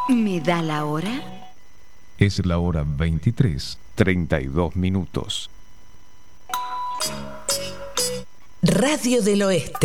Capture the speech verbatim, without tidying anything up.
¿Me da la hora? Es la hora veintitrés, treinta y dos minutos. Radio del Oeste.